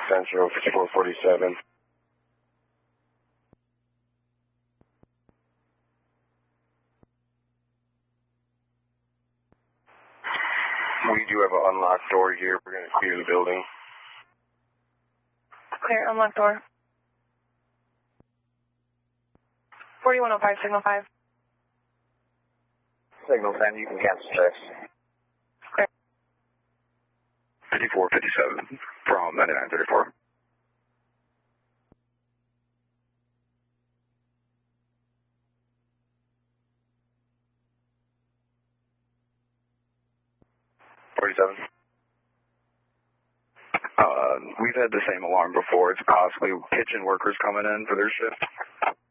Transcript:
Central, 5447. We do have an unlocked door here. We're going to clear the building. Clear, unlocked door. 4105, signal 5. Signal 10, you can cancel checks. Clear. 5457 from 9934. We've had the same alarm before. It's possibly kitchen workers coming in for their shift.